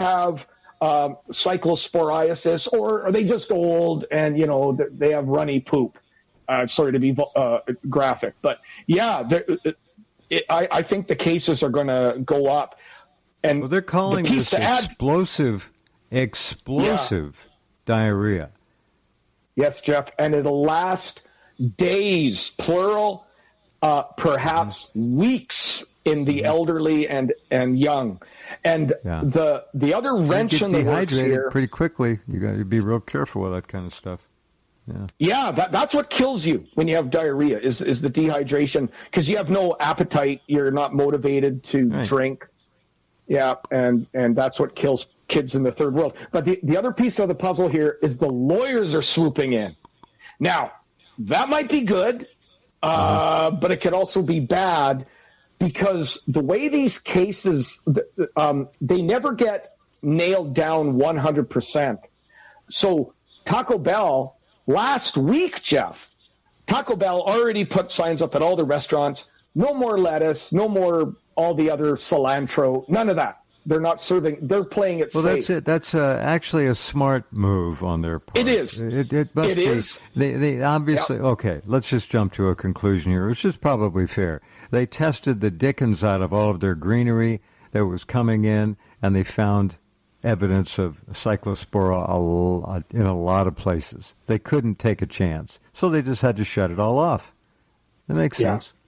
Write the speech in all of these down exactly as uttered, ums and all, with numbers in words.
have um, cyclosporiasis, or are they just old and, you know, they have runny poop? Uh, sorry to be uh, graphic, but yeah, it, I, I think the cases are going to go up. And well, they're calling the this add, explosive, explosive yeah. diarrhea. Yes, Jeff, and it'll last days, plural, uh, perhaps mm-hmm. weeks in the mm-hmm. elderly and, and young. And yeah. the the other wrench in the works here, pretty quickly. You got to be real careful with that kind of stuff. Yeah, yeah, that, that's what kills you when you have diarrhea is is the dehydration, because you have no appetite. You're not motivated to right. drink. Yeah, and and that's what kills kids in the third world. But the, the other piece of the puzzle here is the lawyers are swooping in. Now, that might be good, uh, uh-huh. but it could also be bad, because the way these cases, um, they never get nailed down one hundred percent. So Taco Bell, last week, Jeff, Taco Bell already put signs up at all the restaurants, no more lettuce, no more all the other cilantro, none of that. They're not serving, they're playing it well, safe. Well, that's it. That's uh, actually a smart move on their part. It is. It, it, must it be. is. They, they obviously, yep. okay, let's just jump to a conclusion here, which is probably fair. They tested the dickens out of all of their greenery that was coming in, and they found evidence of cyclospora in a lot of places. They couldn't take a chance, so they just had to shut it all off. That makes yeah. sense.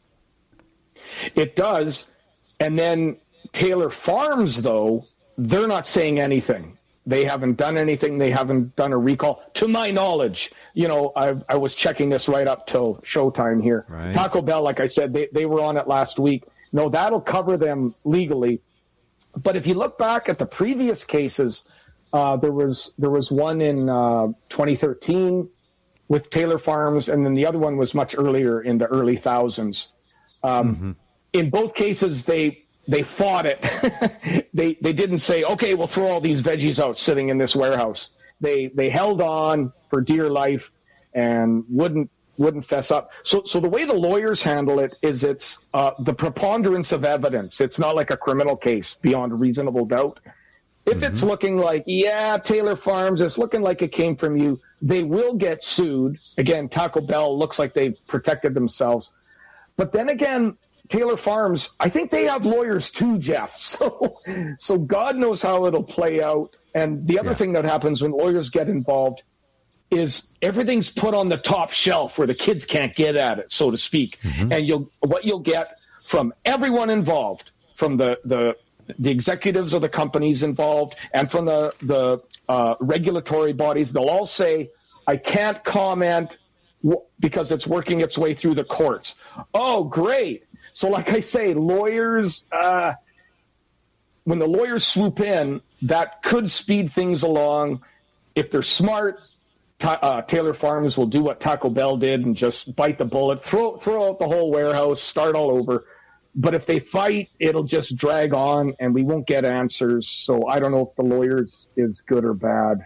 It does. And then Taylor Farms, though, they're not saying anything. They haven't done anything. They haven't done a recall, to my knowledge. You know, I, I was checking this right up till showtime here. Right. Taco Bell, like I said, they, they were on it last week. No, that'll cover them legally. But if you look back at the previous cases, uh, there was there was one in uh, twenty thirteen with Taylor Farms, and then the other one was much earlier in the early thousands. Um, mm-hmm. In both cases, they they fought it. they they didn't say, okay, we'll throw all these veggies out sitting in this warehouse. They they held on for dear life and wouldn't wouldn't fess up. So so the way the lawyers handle it is it's uh, the preponderance of evidence. It's not like a criminal case beyond a reasonable doubt. If mm-hmm. it's looking like, yeah, Taylor Farms, it's looking like it came from you, they will get sued. Again, Taco Bell looks like they've protected themselves. But then again, Taylor Farms, I think they have lawyers too, Jeff. So, so God knows how it'll play out. And the other yeah. thing that happens when lawyers get involved is everything's put on the top shelf where the kids can't get at it, so to speak. Mm-hmm. And you'll what you'll get from everyone involved, from the the, the executives of the companies involved, and from the the uh, regulatory bodies, they'll all say, "I can't comment w- because it's working its way through the courts." Oh, great. So like I say, lawyers, uh, when the lawyers swoop in, that could speed things along. If they're smart, ta- uh, Taylor Farms will do what Taco Bell did and just bite the bullet, throw throw out the whole warehouse, start all over. But if they fight, it'll just drag on, and we won't get answers. So I don't know if the lawyers is good or bad.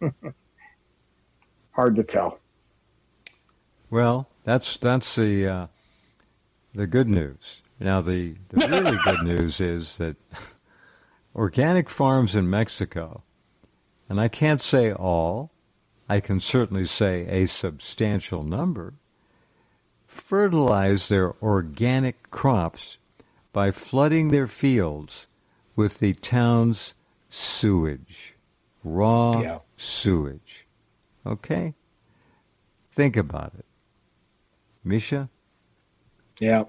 Hard to tell. Well, that's that's the... Uh... The good news. Now, the, the really good news is that organic farms in Mexico, and I can't say all, I can certainly say a substantial number, fertilize their organic crops by flooding their fields with the town's sewage, raw yeah. sewage. Okay? Think about it. Misha? Yeah.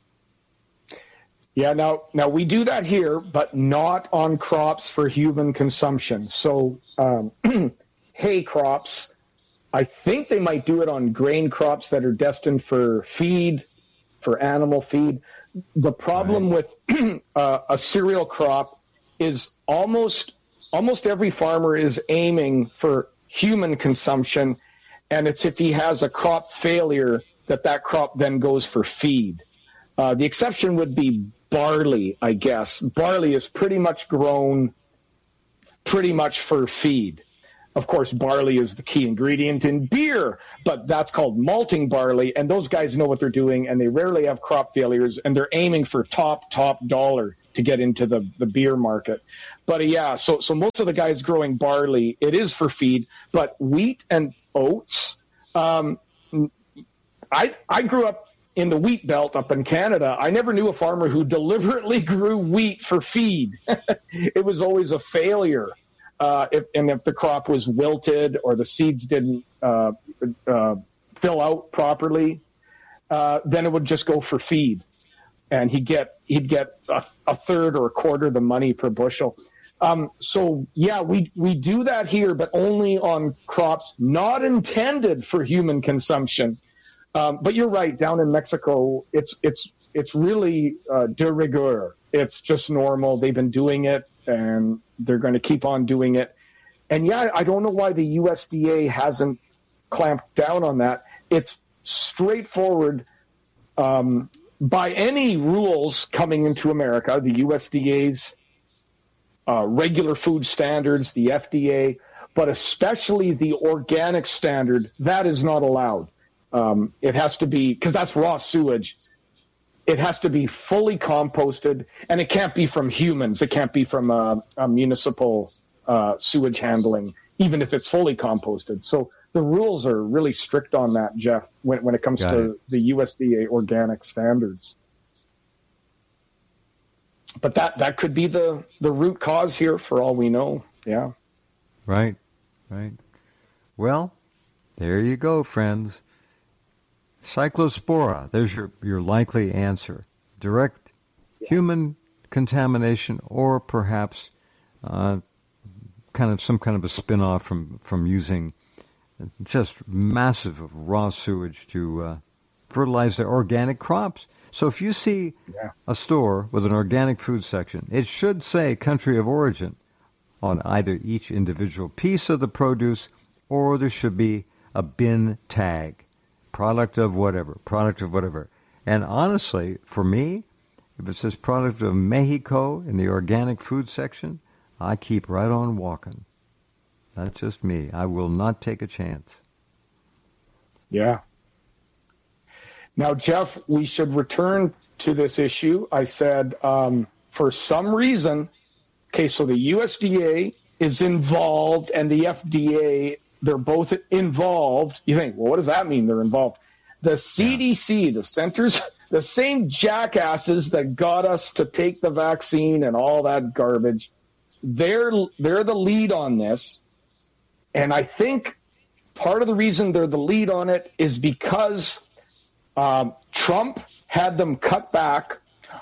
Yeah, now now we do that here, but not on crops for human consumption. So um, hay crops, I think they might do it on grain crops that are destined for feed, for animal feed. The problem right. with uh, a cereal crop is almost almost every farmer is aiming for human consumption, and it's if he has a crop failure that that crop then goes for feed. Uh, the exception would be barley, I guess. Barley is pretty much grown pretty much for feed. Of course, barley is the key ingredient in beer, but that's called malting barley, and those guys know what they're doing, and they rarely have crop failures, and they're aiming for top, top dollar to get into the, the beer market. But uh, yeah, so so most of the guys growing barley, it is for feed, but wheat and oats. Um, I I grew up in the wheat belt up in Canada. I never knew a farmer who deliberately grew wheat for feed. It was always a failure. Uh, if, and if the crop was wilted or the seeds didn't uh, uh, fill out properly, uh, then it would just go for feed, and he'd get he'd get a, a third or a quarter the money per bushel. Um, so yeah, we we do that here, but only on crops not intended for human consumption. Um, but you're right. Down in Mexico, it's it's it's really uh, de rigueur. It's just normal. They've been doing it, and they're going to keep on doing it. And yeah, I don't know why the U S D A hasn't clamped down on that. It's straightforward. Um, by any rules coming into America, the U S D A's uh, regular food standards, the F D A, but especially the organic standard, that is not allowed. Um, it has to be, because that's raw sewage. It has to be fully composted, and it can't be from humans. It can't be from a, a municipal uh, sewage handling, even if it's fully composted. So the rules are really strict on that, Jeff, when, when it comes Got to it. the U S D A organic standards. But that, that could be the, the root cause here, for all we know. Yeah. Right, right. Well, there you go, friends. Cyclospora, there's your, your likely answer. Direct human contamination, or perhaps uh, kind of some kind of a spin-off from, from using just massive raw sewage to uh, fertilize their organic crops. So if you see Yeah. a store with an organic food section, it should say country of origin on either each individual piece of the produce, or there should be a bin tag. Product of whatever, product of whatever. And honestly, for me, if it says product of Mexico in the organic food section, I keep right on walking. That's just me. I will not take a chance. Yeah. Now, Jeff, we should return to this issue. I said, um, for some reason, okay, so the U S D A is involved and the F D A, they're both involved. You think, well, what does that mean, they're involved? The C D C, the centers, the same jackasses that got us to take the vaccine and all that garbage, they're they're the lead on this. And I think part of the reason they're the lead on it is because um, Trump had them cut back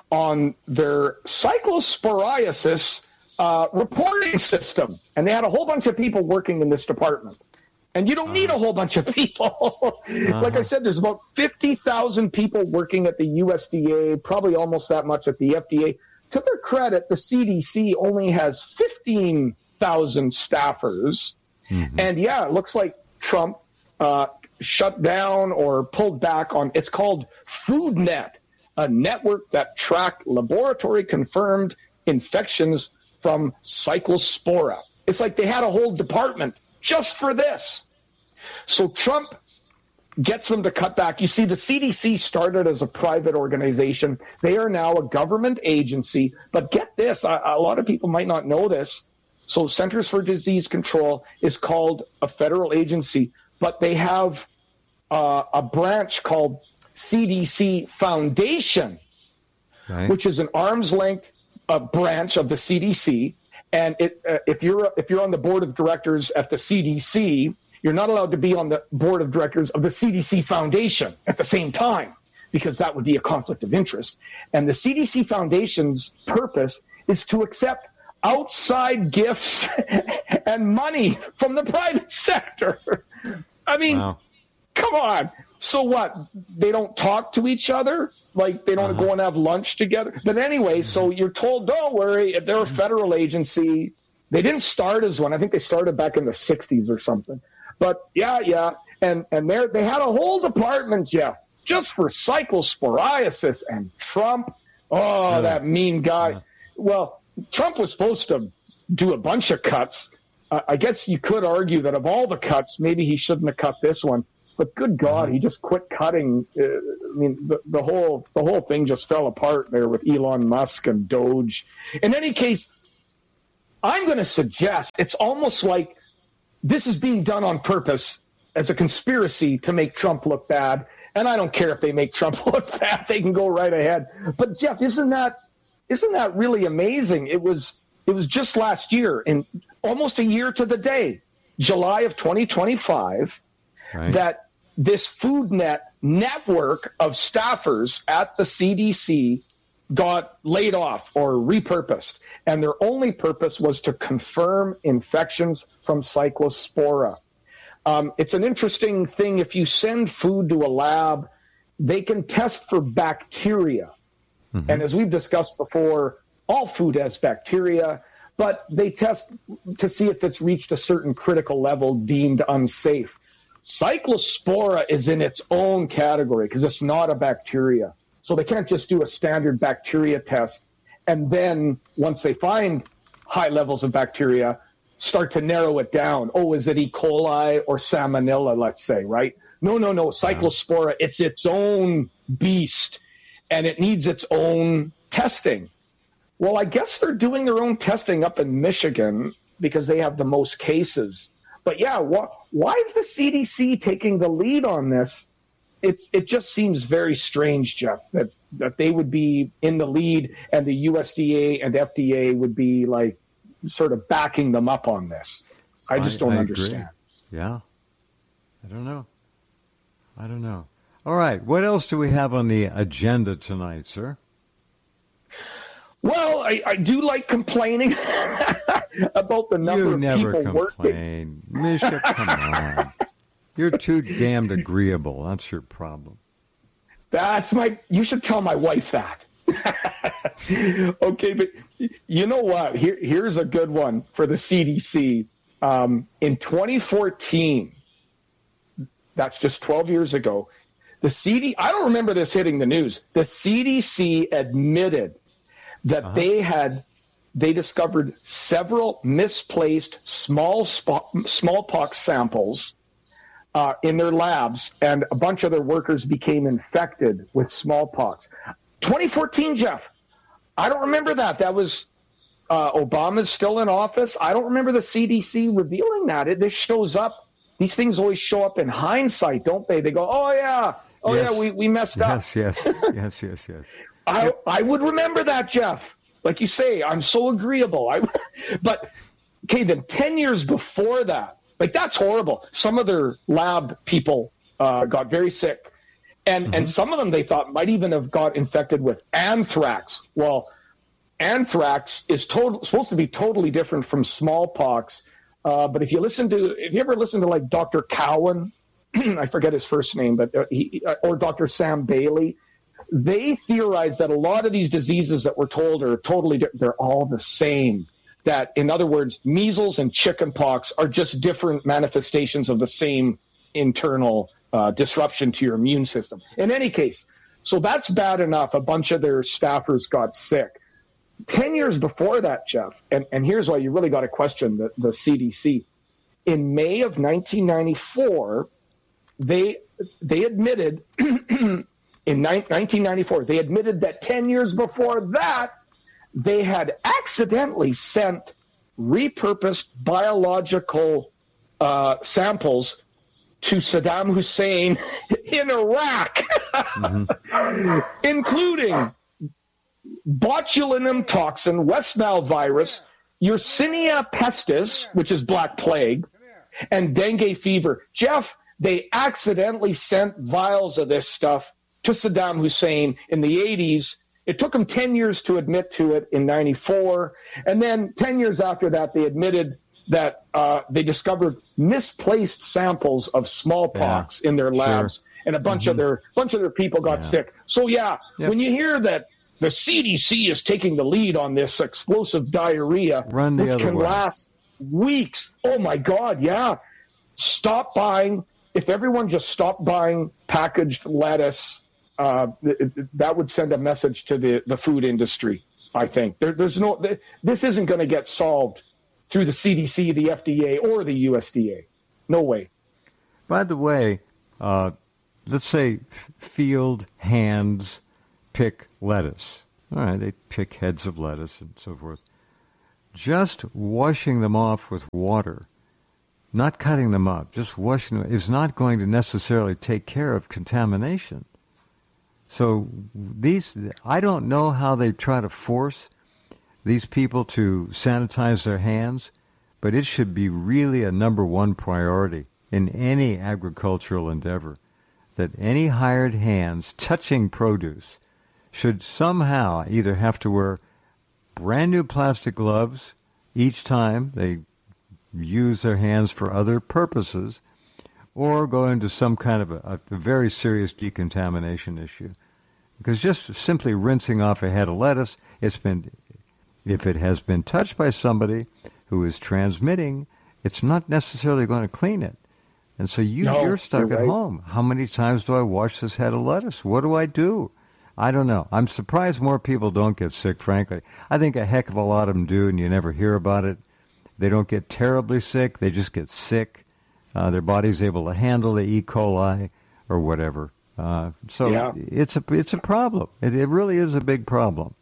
on their cyclosporiasis uh, reporting system. And they had a whole bunch of people working in this department. And you don't uh-huh. need a whole bunch of people. uh-huh. Like I said, there's about fifty thousand people working at the U S D A, probably almost that much at the F D A. To their credit, the C D C only has fifteen thousand staffers. Mm-hmm. And yeah, it looks like Trump uh, shut down or pulled back on, it's called FoodNet, a network that tracked laboratory-confirmed infections from Cyclospora. It's like they had a whole department just for this. So Trump gets them to cut back. You see, the C D C started as a private organization. They are now a government agency. But get this, a, a lot of people might not know this. So Centers for Disease Control is called a federal agency, but they have uh, a branch called C D C Foundation, right, which is an arm's length uh, branch of the C D C. And it, uh, if you're if you're on the board of directors at the C D C, you're not allowed to be on the board of directors of the C D C Foundation at the same time, because that would be a conflict of interest. And the C D C Foundation's purpose is to accept outside gifts and money from the private sector. I mean, wow. Come on. So what? They don't talk to each other? Like they don't uh-huh. go and have lunch together? But anyway, so you're told, don't worry, if they're a federal agency. They didn't start as one. I think they started back in the sixties or something. But yeah, yeah. And and they they had a whole department, Jeff, just for cyclosporiasis and Trump. Oh, yeah. That mean guy. Yeah. Well, Trump was supposed to do a bunch of cuts. Uh, I guess you could argue that of all the cuts, maybe he shouldn't have cut this one. but good God, he just quit cutting. Uh, I mean, the, the whole the whole thing just fell apart there with Elon Musk and Doge. In any case, I'm going to suggest it's almost like this is being done on purpose as a conspiracy to make Trump look bad. And I don't care if they make Trump look bad; they can go right ahead. But Jeff, isn't that isn't that really amazing? It was it was just last year, in almost a year to the day, July of twenty twenty-five, right, that this FoodNet network of staffers at the C D C got laid off or repurposed. And their only purpose was to confirm infections from Cyclospora. Um, it's an interesting thing. If you send food to a lab, they can test for bacteria. Mm-hmm. And as we've discussed before, all food has bacteria, but they test to see if it's reached a certain critical level deemed unsafe. Cyclospora is in its own category because it's not a bacteria. So they can't just do a standard bacteria test and then, once they find high levels of bacteria, start to narrow it down. Oh, is it E. coli or salmonella, let's say, right? No, no, no. Cyclospora, it's its own beast, and it needs its own testing. Well, I guess they're doing their own testing up in Michigan because they have the most cases. But yeah, wh- why is the C D C taking the lead on this? It's it just seems very strange, Jeff, that, that they would be in the lead and the U S D A and F D A would be like sort of backing them up on this. I just don't I, I understand. Agree. Yeah. I don't know. I don't know. All right. What else do we have on the agenda tonight, sir? Well, I, I do like complaining about the number you of never people complain. working. Misha, come on. You're too damned agreeable. That's your problem. That's my, you should tell my wife that. Okay, but you know what? Here, here's a good one for the C D C. Um, in twenty fourteen, that's just twelve years ago, the C D, I don't remember this hitting the news. The C D C admitted that uh-huh. they had, they discovered several misplaced small smallpox samples uh, in their labs, and a bunch of their workers became infected with smallpox. twenty fourteen, Jeff. I don't remember that. That was uh, Obama's still in office. I don't remember the C D C revealing that. It this shows up. These things always show up in hindsight, don't they? They go, "Oh yeah, oh yes. yeah, we, we messed yes, up." Yes, yes, yes, yes. I yep. I would remember that, Jeff. Like you say, I'm so agreeable. I, but okay, then ten years before that, like that's horrible. Some of their lab people uh, got very sick. And mm-hmm. and some of them they thought might even have got infected with anthrax. Well, anthrax is total, supposed to be totally different from smallpox. Uh, but if you listen to, if you ever listen to like Doctor Cowan, I forget his first name, but uh, he or Doctor Sam Bailey, they theorize that a lot of these diseases that we're told are totally different. They're all the same. That, in other words, measles and chickenpox are just different manifestations of the same internal Uh, disruption to your immune system. In any case, so that's bad enough. A bunch of their staffers got sick. Ten years before that, Jeff, and, and here's why you really got to question the, the C D C. In May of nineteen ninety-four, they they admitted, in nineteen ninety-four, they admitted that ten years before that, they had accidentally sent repurposed biological uh, samples to Saddam Hussein in Iraq, mm-hmm. including botulinum toxin, West Nile virus, Yersinia pestis, which is black plague, and dengue fever. Jeff, they accidentally sent vials of this stuff to Saddam Hussein in the eighties. It took them ten years to admit to it in ninety-four. And then ten years after that, they admitted that uh, they discovered misplaced samples of smallpox yeah, in their labs, sure. and a bunch mm-hmm. of their bunch of their people got yeah. sick. So yeah, yep. when you hear that the C D C is taking the lead on this explosive diarrhea, Run the which other can way. last weeks. Oh my God, yeah. Stop buying. If everyone just stopped buying packaged lettuce, uh, th- that would send a message to the, the food industry. I think there, there's no. This isn't going to get solved through the C D C, the F D A, or the U S D A. No way. By the way, uh, let's say field hands pick lettuce. All right, they pick heads of lettuce and so forth. Just washing them off with water, not cutting them up, just washing them, is not going to necessarily take care of contamination. So these, I don't know how they try to force these people to sanitize their hands, but it should be really a number one priority in any agricultural endeavor, that any hired hands touching produce should somehow either have to wear brand new plastic gloves each time they use their hands for other purposes, or go into some kind of a, a very serious decontamination issue. Because just simply rinsing off a head of lettuce, it's been, if it has been touched by somebody who is transmitting, it's not necessarily going to clean it. And so you, no, you're stuck you're at right. home. How many times do I wash this head of lettuce? What do I do? I don't know. I'm surprised more people don't get sick, frankly. I think a heck of a lot of them do, and you never hear about it. They don't get terribly sick. They just get sick. Uh, their body's able to handle the E. coli or whatever. Uh, so yeah. it's a it's a problem. It, it really is a big problem.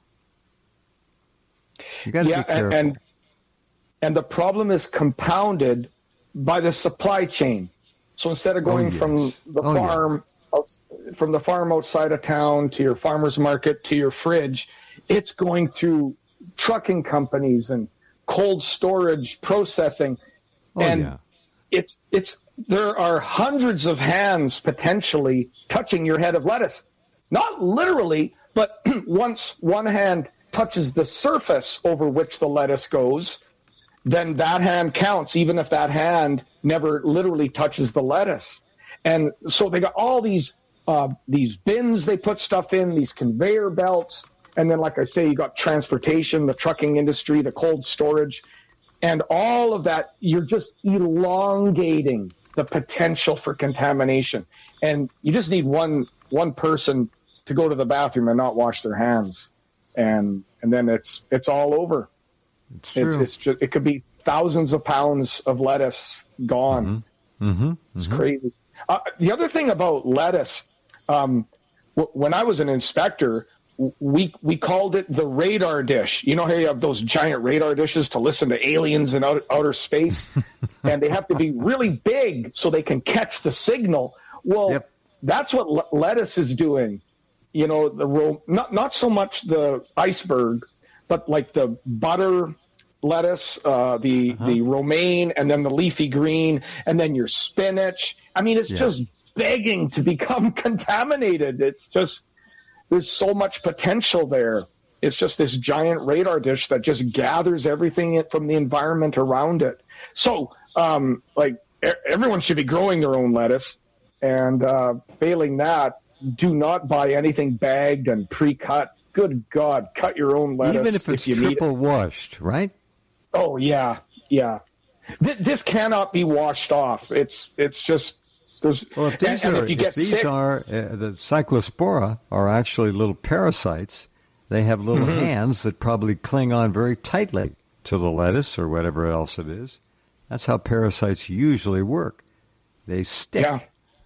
You got to yeah, be careful. And, and and the problem is compounded by the supply chain. So instead of going oh, yes. from the oh, farm, yeah. out, from the farm outside of town to your farmer's market to your fridge, it's going through trucking companies and cold storage processing, oh, and yeah. it's it's there are hundreds of hands potentially touching your head of lettuce, not literally, but once one hand touches the surface over which the lettuce goes, then that hand counts, even if that hand never literally touches the lettuce. And so they got all these uh, these bins they put stuff in, these conveyor belts, and then, like I say, you got transportation, the trucking industry, the cold storage, and all of that. You're just elongating the potential for contamination. And you just need one one person to go to the bathroom and not wash their hands, and and then it's it's all over. It's true. It's, it's just, it could be thousands of pounds of lettuce gone. Mm-hmm. Mm-hmm. It's mm-hmm. crazy. Uh, the other thing about lettuce, um, w- when I was an inspector, we we called it the radar dish. You know how you have those giant radar dishes to listen to aliens in outer, outer space, and they have to be really big so they can catch the signal. Well, yep. that's what le- lettuce is doing. You know, the ro- not not so much the iceberg, but like the butter lettuce, uh, the uh-huh. the romaine, and then the leafy green, and then your spinach. I mean, it's yeah. just begging to become contaminated. It's just, there's so much potential there. It's just this giant radar dish that just gathers everything from the environment around it. So, um, like, everyone should be growing their own lettuce, and uh, failing that, do not buy anything bagged and pre-cut. Good God, cut your own lettuce. Even if it's if you triple washed, right? Oh, yeah, yeah. Th- this cannot be washed off. It's it's just... There's, well, if these and, are, and if you get if these sick, are uh, the cyclospora are actually little parasites. They have little mm-hmm. hands that probably cling on very tightly to the lettuce or whatever else it is. That's how parasites usually work. They stick. Yeah.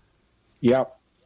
Yeah.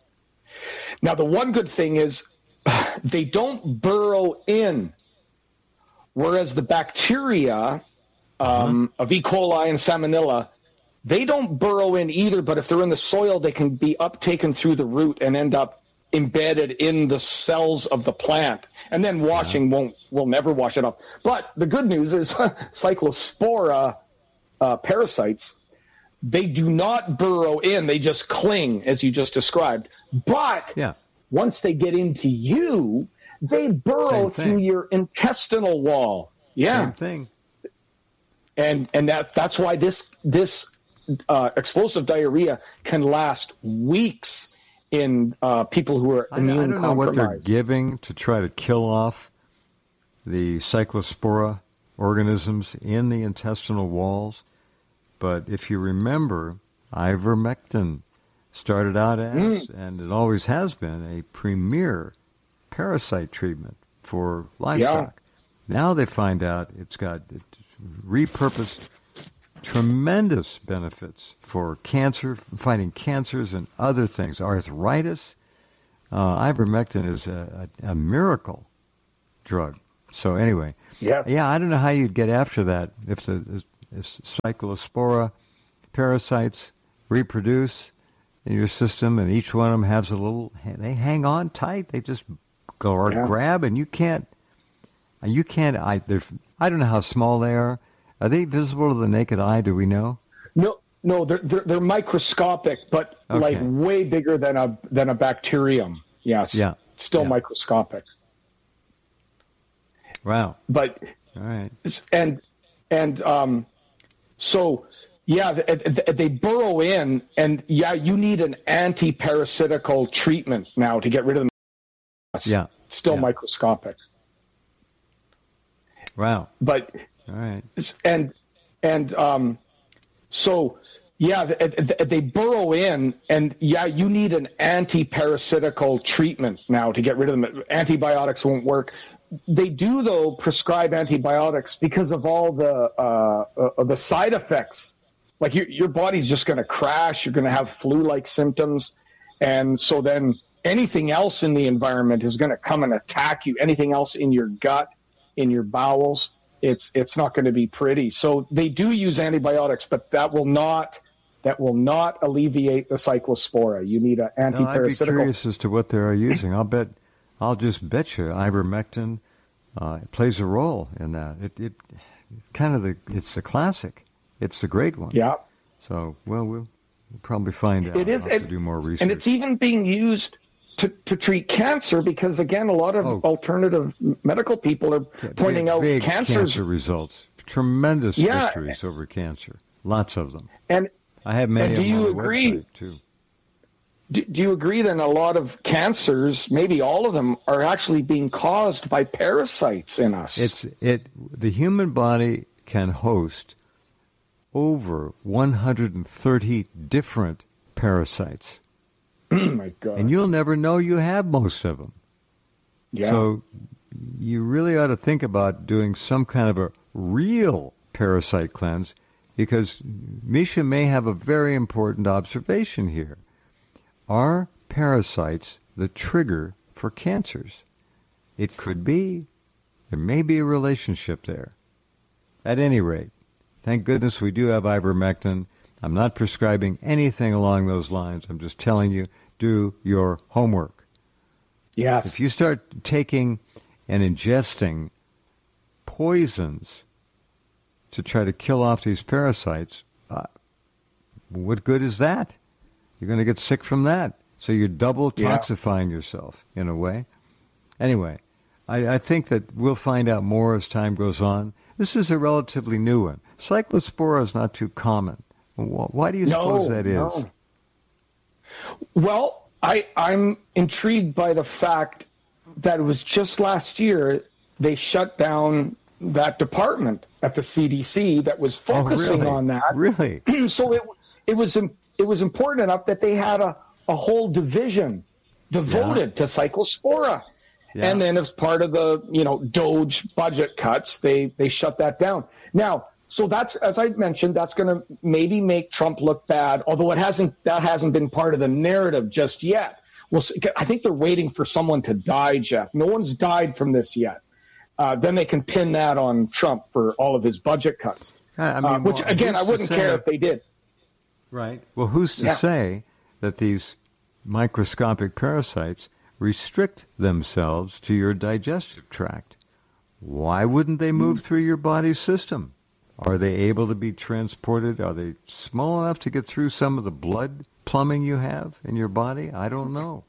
Now, the one good thing is they don't burrow in, whereas the bacteria um, uh-huh. of E. coli and Salmonella, they don't burrow in either, but if they're in the soil, they can be uptaken through the root and end up embedded in the cells of the plant. And then washing yeah. won't will never wash it off. But the good news is cyclospora uh, parasites, they do not burrow in. They just cling, as you just described. But yeah. once they get into you, they burrow through your intestinal wall. Yeah. Same thing. And and that that's why this this uh, explosive diarrhea can last weeks in uh, people who are immune I, I don't compromised. know what they're giving to try to kill off the cyclospora organisms in the intestinal walls. But if you remember, ivermectin started out as, mm. and it always has been, a premier parasite treatment for livestock. Yeah. Now they find out it's got repurposed tremendous benefits for cancer, fighting cancers and other things. Arthritis, uh, ivermectin is a, a, a miracle drug. So anyway, Yes. yeah, I don't know how you'd get after that if the if cyclospora parasites reproduce in your system, and each one of them has a little. They hang on tight. They just go or Yeah. grab, and you can't. You can't. I. they're- I don't know how small they are. Are they visible to the naked eye? Do we know? No, no, they're they're, they're microscopic, but Okay. like way bigger than a than a bacterium. Yes. Yeah. Still Yeah. microscopic. Wow. But All right. and and um, so yeah, th- th- they burrow in, and yeah, you need an anti-parasitical treatment now to get rid of them. Yeah. Still Yeah. microscopic, Wow. but All right. and and um, so yeah, th- th- they burrow in, and yeah, you need an anti-parasitical treatment now to get rid of them. Antibiotics won't work. They do, though, prescribe antibiotics because of all the uh, uh, the side effects. Like your your body's just going to crash. You're going to have flu-like symptoms, and so then anything else in the environment is going to come and attack you. Anything else in your gut, in your bowels, it's it's not going to be pretty. So they do use antibiotics, but that will not that will not alleviate the cyclospora. You need an No, I'd be anti-parasitical. curious as to what they are using. I'll bet. I'll just bet you ivermectin uh, plays a role in that. It, it it's kind of the it's the classic. It's the great one. Yeah. So well, we'll, we'll probably find out. It is, I'll have to and- do more research. And it's even being used to, to treat cancer because, again, a lot of Oh. alternative medical people are Yeah, pointing big, out big cancers. cancer results. Tremendous Yeah. victories over cancer. Lots of them. And I have many And of do them you on the agree? website too. do, do you agree that a lot of cancers, maybe all of them, are actually being caused by parasites in us? It's it. The human body can host over one hundred thirty different parasites, oh, my God. and you'll never know you have most of them. yeah. So you really ought to think about doing some kind of a real parasite cleanse, because Misha may have a very important observation here. Are parasites the trigger for cancers? It could be. There may be a relationship there. At any rate, thank goodness we do have ivermectin. I'm not prescribing anything along those lines. I'm just telling you, do your homework. yes. If you start taking and ingesting poisons to try to kill off these parasites, uh, what good is that? You're going to get sick from that. So you're double Yeah. toxifying yourself in a way. Anyway, I, I think that we'll find out more as time goes on. This is a relatively new one. Cyclospora is not too common. Wh- Why do you no, suppose that is? no. Well, I, I'm intrigued by the fact that it was just last year they shut down that department at the C D C that was Oh, focusing really? on that. Really? So it it was im- it was important enough that they had a, a whole division devoted to cyclospora. Yeah. And then as part of the, you know, Doge budget cuts, they, they shut that down. Now, so that's, as I mentioned, that's going to maybe make Trump look bad, although it hasn't, that hasn't been part of the narrative just yet. Well, I think they're waiting for someone to die, Jeff. No one's died from this yet. Uh, then they can pin that on Trump for all of his budget cuts. I I mean, uh, which, well, again, who's I to wouldn't say- care if they did. Right. Well, who's to Yeah. say that these microscopic parasites restrict themselves to your digestive tract? Why wouldn't they move through your body's system? Are they able to be transported? Are they small enough to get through some of the blood plumbing you have in your body? I don't know.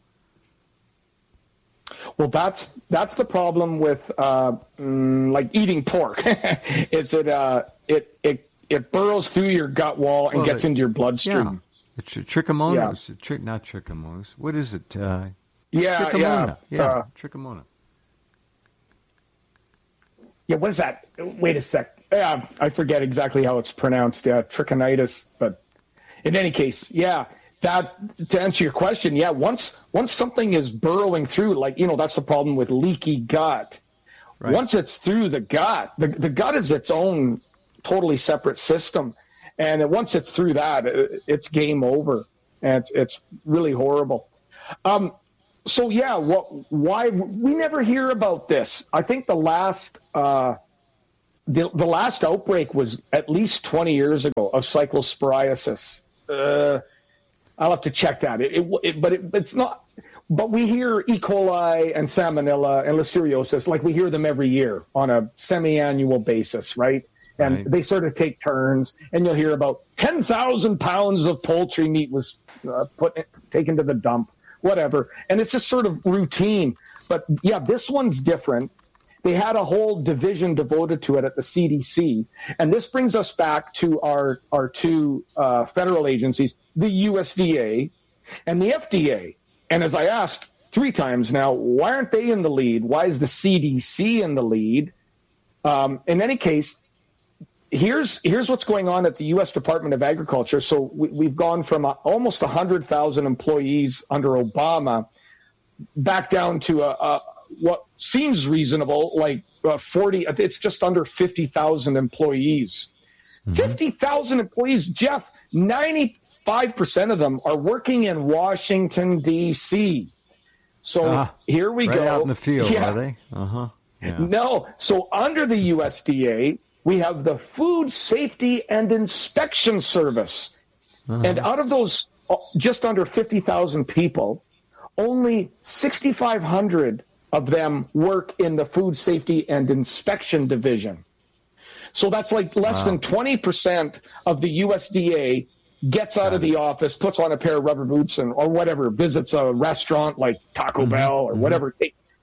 Well, that's that's the problem with uh, mm, like eating pork. Is it uh, it it it burrows through your gut wall and Well, gets it- into your Yeah. bloodstream. It's a trichomonas. Tri- not trichomonas. What is it? Uh, Yeah, trichomona. yeah, Yeah, uh, trichomona. yeah. What is that? Wait a sec. Yeah, I forget exactly how it's pronounced. Yeah, trichonitis. But in any case, yeah. That to answer your question, yeah. Once once something is burrowing through, like you know, that's the problem with leaky gut. Right. Once it's through the gut, the the gut is its own totally separate system. And once it's through that, it's game over. And it's, it's really horrible. Um, so, yeah, what, why we never hear about this. I think the last uh, the, the last outbreak was at least twenty years ago of cyclosporiasis. Uh, I'll have to check that. It, it, it, but it, it's not. But we hear E. coli and Salmonella and Listeriosis like we hear them every year on a semi-annual basis, right? And right. they sort of take turns, and you'll hear about ten thousand pounds of poultry meat was uh, put taken to the dump, whatever. And it's just sort of routine. But, yeah, this one's different. They had a whole division devoted to it at the C D C. And this brings us back to our, our two uh, federal agencies, the U S D A and the F D A. And as I asked three times now, why aren't they in the lead? Why is the C D C in the lead? Um, in any case, here's here's what's going on at the U S Department of Agriculture. So we, we've gone from uh, almost one hundred thousand employees under Obama back down to a, a what seems reasonable, like uh, forty. It's just under fifty thousand employees. Mm-hmm. fifty thousand employees, Jeff. ninety-five percent of them are working in Washington, D C. So uh, here we right go. Out in the field, yeah. are they? Uh-huh. Yeah. No. So under the U S D A, we have the Food Safety and Inspection Service. Uh-huh. And out of those just under fifty thousand people, only sixty-five hundred of them work in the Food Safety and Inspection Division. So that's like less wow. than twenty percent of the U S D A gets out Got of it. the office, puts on a pair of rubber boots and or whatever, visits a restaurant like Taco mm-hmm. Bell or mm-hmm. whatever.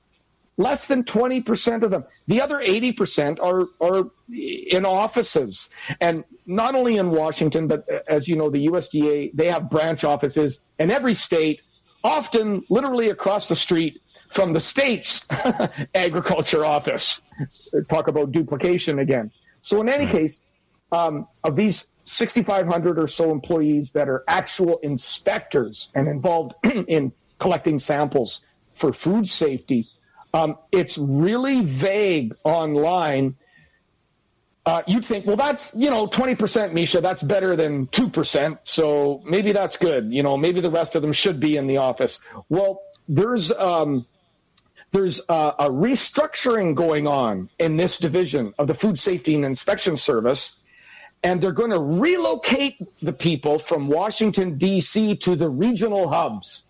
Less than twenty percent of them. The other eighty percent are, are in offices. And not only in Washington, but as you know, the U S D A, they have branch offices in every state, often literally across the street from the state's agriculture office. Talk about duplication again. So in any right. case, um, of these sixty-five hundred or so employees that are actual inspectors and involved in collecting samples for food safety, um, it's really vague online. Uh, you'd think, well, that's, you know, twenty percent, Misha, that's better than two percent. So maybe that's good. You know, maybe the rest of them should be in the office. Well, there's, um, There's a, a restructuring going on in this division of the Food Safety and Inspection Service, and they're going to relocate the people from Washington, D C to the regional hubs.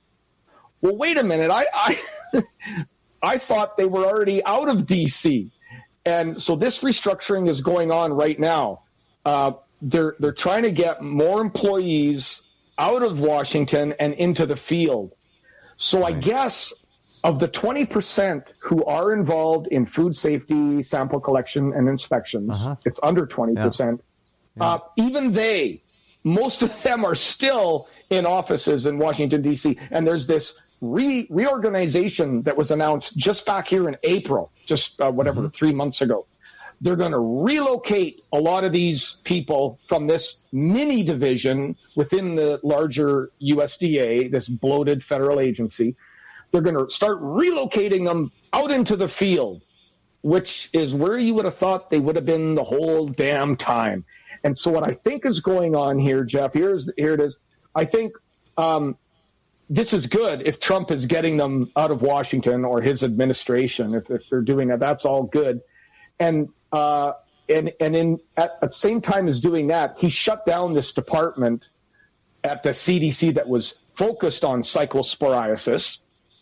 Well, wait a minute. I I, I thought they were already out of D C. And so this restructuring is going on right now. Uh, they're they're trying to get more employees out of Washington and into the field. So right. I guess of the twenty percent who are involved in food safety, sample collection, and inspections, uh-huh. it's under twenty percent. Yeah. Yeah. Uh, even they, most of them are still in offices in Washington, D C. And there's this re- reorganization that was announced just back here in April, just uh, whatever, mm-hmm. three months ago. They're going to relocate a lot of these people from this mini division within the larger U S D A, this bloated federal agency. They're going to start relocating them out into the field, which is where you would have thought they would have been the whole damn time. And so what I think is going on here, Jeff, here's, here it is. I think um, this is good if Trump is getting them out of Washington or his administration. If, if they're doing that, that's all good. And uh, and and in at, at the same time as doing that, he shut down this department at the C D C that was focused on cyclosporiasis.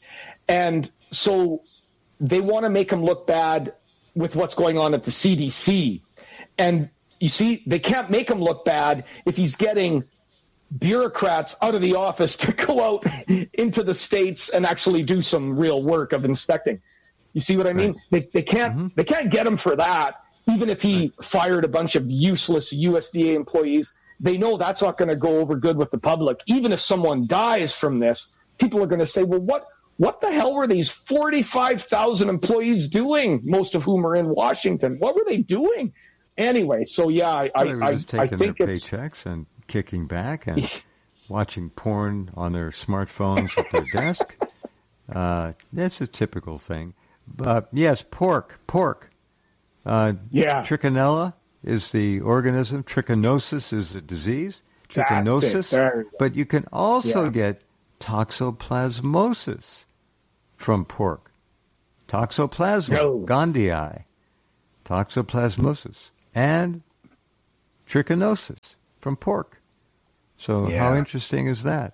And so they want to make him look bad with what's going on at the C D C. And you see, they can't make him look bad if he's getting bureaucrats out of the office to go out into the states and actually do some real work of inspecting. You see what I mean? Right. They, they can't mm-hmm. they can't get him for that, even if he right. fired a bunch of useless U S D A employees. They know that's not going to go over good with the public. Even if someone dies from this, people are going to say, well, what What the hell were these forty-five thousand employees doing, most of whom are in Washington? What were they doing? Anyway, so yeah, I, well, they were I, just I, taking I think their it's... paychecks and kicking back and watching porn on their smartphones at their desk. Uh, that's a typical thing. But yes, pork, pork. Uh, yeah. Trichinella, is the organism. Trichinosis is the disease. Trichinosis. That's it. But you can also Yeah. get toxoplasmosis from pork. Toxoplasma No. gondii. Toxoplasmosis. And trichinosis from pork. So Yeah. how interesting is that?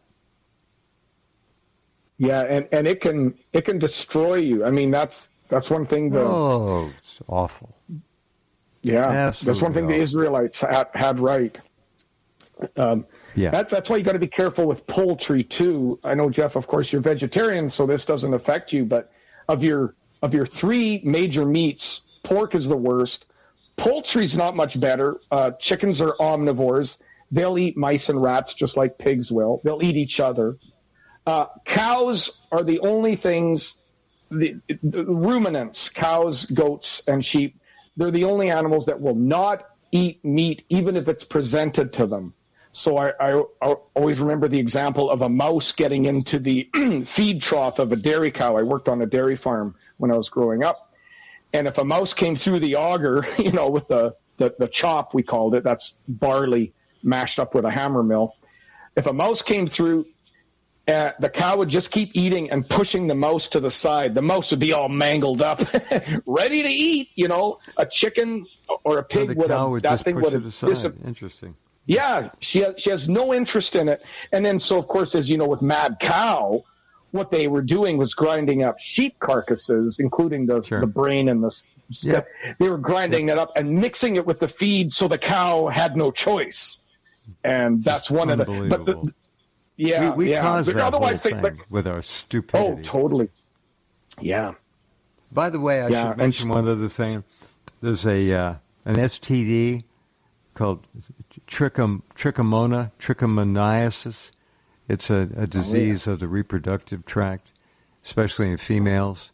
Yeah, and, and it can it can destroy you. I mean, that's that's one thing. The Oh, it's awful. yeah, absolutely that's one thing the awful. Israelites had, had right. Um, Yeah. That's that's why you got to be careful with poultry too. I know, Jeff. Of course, you're vegetarian, so this doesn't affect you. But of your of your three major meats, pork is the worst. Poultry's not much better. Uh, chickens are omnivores. They'll eat mice and rats just like pigs will. They'll eat each other. Uh, cows are the only things. The, the ruminants, cows, goats, and sheep. They're the only animals that will not eat meat, even if it's presented to them. So I, I, I always remember the example of a mouse getting into the feed trough of a dairy cow. I worked on a dairy farm when I was growing up. And if a mouse came through the auger, you know, with the, the, the chop, we called it, that's barley mashed up with a hammer mill. If a mouse came through, uh, the cow would just keep eating and pushing the mouse to the side. The mouse would be all mangled up, ready to eat, you know. A chicken or a So pig the would cow have, would that just thing push would it have aside. disappeared. Interesting. Yeah, she has, she has no interest in it. And then, so of course, as you know, with Mad Cow, what they were doing was grinding up sheep carcasses, including the Sure. the brain and the stuff. Yep. They were grinding it up and mixing it with the feed, so the cow had no choice. And that's one of the. But Unbelievable. the, yeah, we we yeah. caused But that whole otherwise, they, thing but, with our oh, stupidity. totally. Yeah. By the way, I Yeah, should and mention s- one other thing. There's a uh, an S T D called trichom, trichomona, trichomoniasis. It's a, a disease of the reproductive tract, especially in females.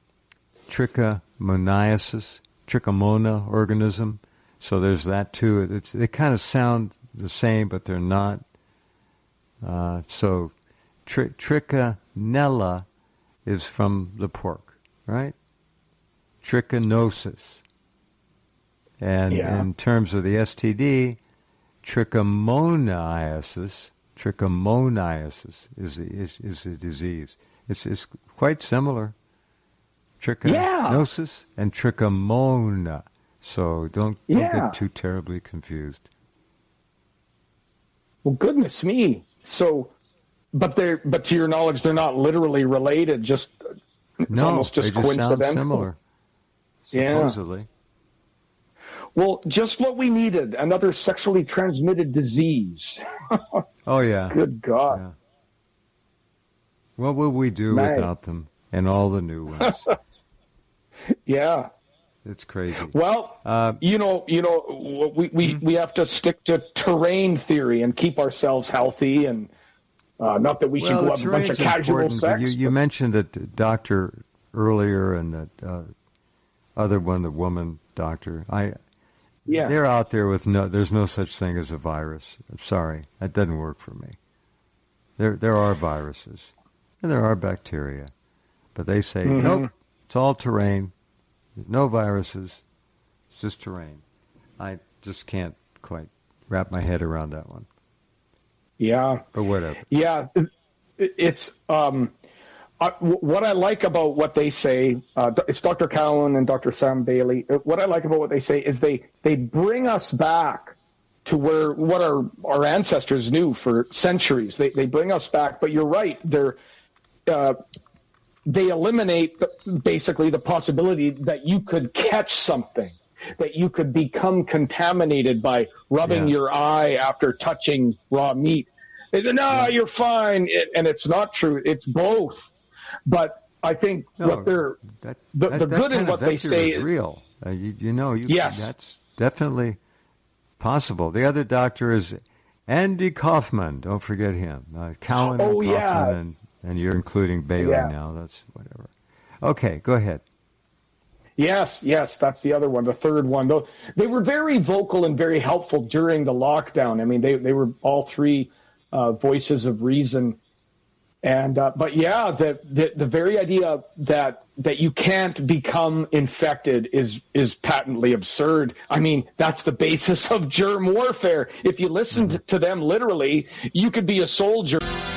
Trichomoniasis, trichomona organism. So there's that too. It's, they kind of sound the same, but they're not. Uh, so tri- trichinella is from the pork, right? Trichinosis. And Yeah. in terms of the S T D, trichomoniasis, trichomoniasis is the, is, is the disease. It's, it's quite similar. Trichinosis and trichomona. So don't, don't Yeah. get too terribly confused. Well, goodness me. So, but they're but to your knowledge, they're not literally related. Just it's No, almost just they just coincidental. sound similar. Yeah. Supposedly. Well, just what we needed, another sexually transmitted disease. Oh, yeah. Good God. Yeah. What would we do Man. without them and all the new ones? Yeah. It's crazy. Well, Uh, you know, you know, we, we, we have to stick to terrain theory and keep ourselves healthy, and uh, not that we should well, go the have a bunch of terrain's casual important, but sex. You, you but- mentioned that doctor earlier and that uh, other one, the woman doctor. I yeah. They're out there with no. There's no such thing as a virus. I'm sorry, that doesn't work for me. There there are viruses and there are bacteria, but they say Mhm. nope. It's all terrain. There's no viruses. It's just terrain. I just can't quite wrap my head around that one. Yeah. But whatever. Yeah, it- it's um, I, w- what I like about what they say. Uh, it's Doctor Cowan and Doctor Sam Bailey. Uh, What I like about what they say is they they bring us back to where what our our ancestors knew for centuries. They they bring us back. But you're right. They're uh, they eliminate the, basically the possibility that you could catch something, that you could become contaminated by rubbing Yeah. your eye after touching raw meat. They go, no, Yeah. you're fine. It, and it's not true. It's both. But I think No, what they're, that, the- that, the that good in kind what of they vector say is is- real. Uh, you, you know, you, Yes. that's definitely possible. The other doctor is Andy Kaufman. Don't forget him. Uh, Cowan Oh, and Kaufman, yeah. and, and you're including Bailey Yeah. now. That's whatever. Okay, go ahead. yes, yes, that's the other one, the third one. Though they were very vocal and very helpful during the lockdown. I mean, they, they were all three uh, voices of reason. And uh, but yeah, the, the the very idea that that you can't become infected is is patently absurd. I mean, that's the basis of germ warfare. If you listened to them literally, you could be a soldier.